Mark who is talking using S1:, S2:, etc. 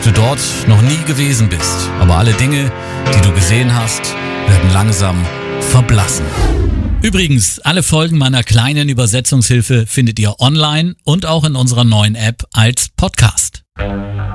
S1: du dort noch nie gewesen bist. Aber alle Dinge, die du gesehen hast, werden langsam verblassen. Übrigens, alle Folgen meiner kleinen Übersetzungshilfe findet ihr online und auch in unserer neuen App als Podcast.